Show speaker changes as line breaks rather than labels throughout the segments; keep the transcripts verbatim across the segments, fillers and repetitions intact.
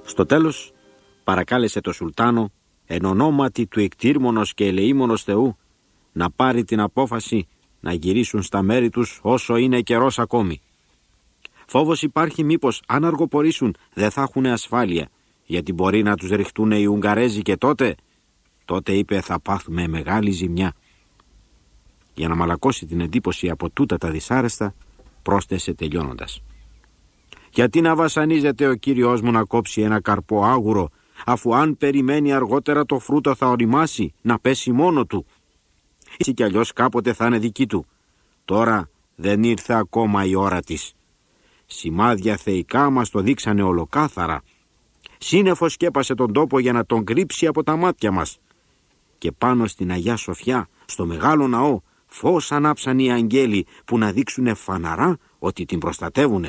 Στο τέλος παρακάλεσε το Σουλτάνο εν ονόματι του εκτήρμονος και ελεήμονος Θεού να πάρει την απόφαση να γυρίσουν στα μέρη τους όσο είναι καιρός ακόμη. Φόβος υπάρχει μήπως αν αργοπορήσουν δεν θα έχουν ασφάλεια, γιατί μπορεί να τους ριχτούν οι Ουγγαρέζοι και τότε, τότε είπε θα πάθουμε μεγάλη ζημιά. Για να μαλακώσει την εντύπωση από τούτα τα δυσάρεστα, πρόσθεσε τελειώνοντας. Γιατί να βασανίζεται ο κύριος μου να κόψει ένα καρπό άγουρο, αφού αν περιμένει αργότερα το φρούτο θα οριμάσει, να πέσει μόνο του. Έτσι κι αλλιώς κάποτε θα είναι δική του. Τώρα δεν ήρθε ακόμα η ώρα της. Σημάδια θεϊκά μας το δείξανε ολοκάθαρα. Σύννεφος σκέπασε τον τόπο για να τον κρύψει από τα μάτια μας. Και πάνω στην Αγιά Σοφιά, στο μεγάλο ναό, φως ανάψαν οι αγγέλοι που να δείξουνε φαναρά ότι την προστατεύουνε.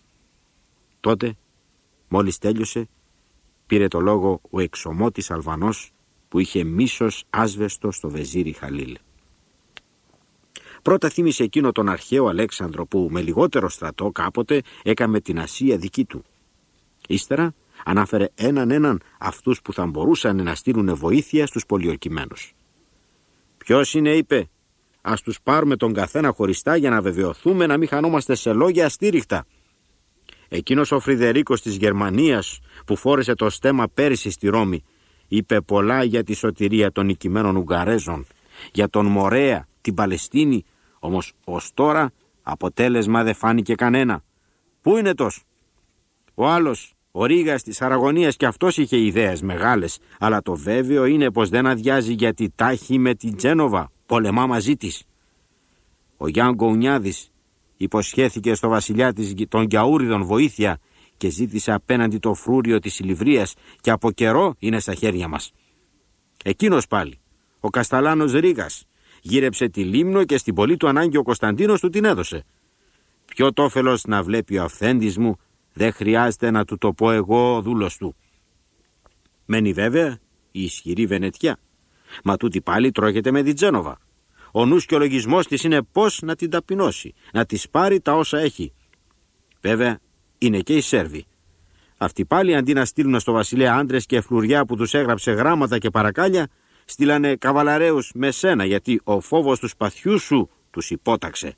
Τότε, μόλις τέλειωσε, πήρε το λόγο ο εξωμότης Αλβανός που είχε μίσος άσβεστο στο βεζίρι Χαλίλ. Πρώτα θύμισε εκείνο τον αρχαίο Αλέξανδρο που με λιγότερο στρατό κάποτε έκαμε την Ασία δική του. Ύστερα ανάφερε έναν έναν αυτούς που θα μπορούσαν να στείλουν βοήθεια στους πολιορκημένους. «Ποιος είναι», είπε, «ας τους πάρουμε τον καθένα χωριστά για να βεβαιωθούμε να μην χανόμαστε σε λόγια αστήριχτα». Εκείνος ο Φρυδερίκος της Γερμανίας που φόρεσε το στέμμα πέρυσι στη Ρώμη είπε πολλά για τη σωτηρία των νικημένων Ουγγαρέζων, για τον Μορέα, την Παλαιστίνη, όμως ως τώρα αποτέλεσμα δεν φάνηκε κανένα. Πού είναι τος? Ο άλλος, ο Ρήγας της Αραγωνίας, και αυτός είχε ιδέες μεγάλες, αλλά το βέβαιο είναι πως δεν αδειάζει γιατί τάχει με την Τζένοβα, πολεμά μαζί της. Ο Γιάνγκο Ουνιάδης υποσχέθηκε στο βασιλιά της των Γιαούριδων βοήθεια και ζήτησε απέναντι το φρούριο της Ηλιβρίας και από καιρό είναι στα χέρια μας. Εκείνος πάλι, ο Κασταλάνος Ρήγας, γύρεψε τη Λίμνο και στην πολύ του ανάγκη ο Κωνσταντίνος του την έδωσε. Ποιο τόφελος να βλέπει ο αυθέντης μου, δεν χρειάζεται να του το πω εγώ ο δούλος του. Μένει βέβαια η ισχυρή Βενετιά, μα τούτη πάλι τρώγεται με την Τζένοβα. Ο νους και ο λογισμός της είναι πώς να την ταπεινώσει, να της πάρει τα όσα έχει. Βέβαια είναι και οι Σέρβοι. Αυτοί πάλι αντί να στείλουν στο βασιλέα άντρες και φλουριά που τους έγραψε γράμματα και παρακάλια, στείλανε καβαλαρέους με σένα, γιατί ο φόβος του σπαθιού σου τους υπόταξε.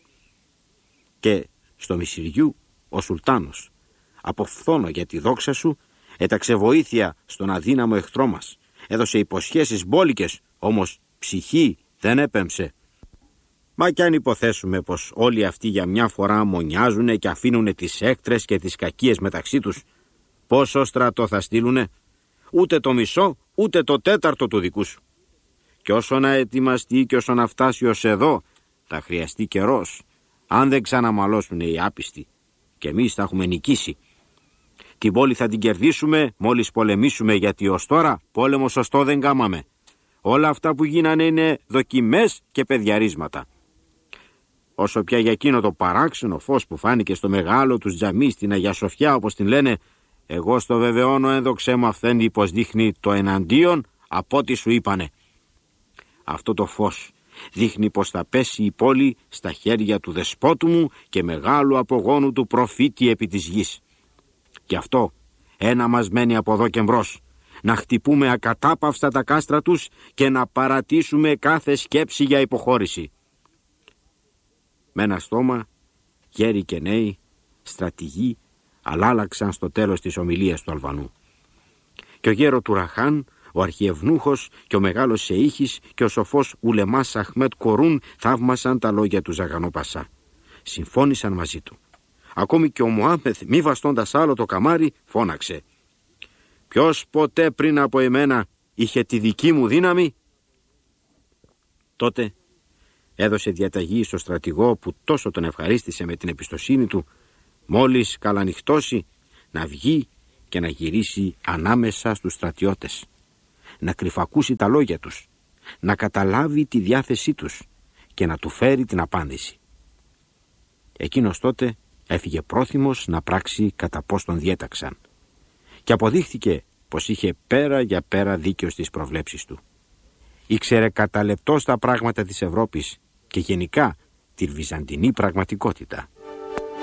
Και στο Μισηριού ο Σουλτάνος, από φθόνο για τη δόξα σου, έταξε βοήθεια στον αδύναμο εχθρό μας. Έδωσε υποσχέσεις μπόλικες, όμως ψυχή δεν έπεμψε. Μα κι αν υποθέσουμε πως όλοι αυτοί για μια φορά μονιάζουνε και αφήνουνε τις έκτρες και τις κακίες μεταξύ τους, πόσο στρατό θα στείλουνε? Ούτε το μισό, ούτε το τέταρτο του δικού σου. Κι όσο να ετοιμαστεί και όσο να φτάσει ως εδώ, θα χρειαστεί καιρός, αν δεν ξαναμαλώσουν οι άπιστοι, και εμείς θα έχουμε νικήσει. Την πόλη θα την κερδίσουμε μόλις πολεμήσουμε, γιατί ως τώρα πόλεμο σωστό δεν κάμαμε. Όλα αυτά που γίνανε είναι δοκιμές και παιδιαρίσματα. Όσο πια για εκείνο το παράξενο φως που φάνηκε στο μεγάλο τους τζαμί στην Αγία Σοφιά, όπως την λένε, εγώ στο βεβαιώνω ένδοξέ μου αυθέντη πως δείχνει το εναντίον από ό,τι σου είπανε. Αυτό το φως δείχνει πως θα πέσει η πόλη στα χέρια του δεσπότου μου και μεγάλου απογόνου του προφήτη επί της γης. Και αυτό ένα μας μένει από εδώ και μπρος, να χτυπούμε ακατάπαυστα τα κάστρα τους και να παρατήσουμε κάθε σκέψη για υποχώρηση. Με ένα στόμα, γέροι και νέοι, στρατηγοί, αλλάλαξαν στο τέλος της ομιλίας του Αλβανού. Και ο γέρο του Ραχάν, ο αρχιευνούχος και ο μεγάλος Σεΐχης και ο σοφός Ουλεμάς Αχμέτ Κορούν θαύμασαν τα λόγια του Ζαγανό Πασά. Συμφώνησαν μαζί του. Ακόμη και ο Μωάμεθ, μη βαστώντας άλλο το καμάρι, φώναξε: «Ποιος ποτέ πριν από εμένα είχε τη δική μου δύναμη?» Τότε έδωσε διαταγή στο στρατηγό που τόσο τον ευχαρίστησε με την εμπιστοσύνη του, μόλις καλανυχτώσει, να βγει και να γυρίσει ανάμεσα στους στρατιώτες, να κρυφακούσει τα λόγια τους, να καταλάβει τη διάθεσή τους και να του φέρει την απάντηση. Εκείνος τότε έφυγε πρόθυμος να πράξει κατά πώς τον διέταξαν και αποδείχθηκε πως είχε πέρα για πέρα δίκιο στις προβλέψεις του. Ήξερε κατά λεπτός τα πράγματα της Ευρώπης και γενικά τη βυζαντινή πραγματικότητα.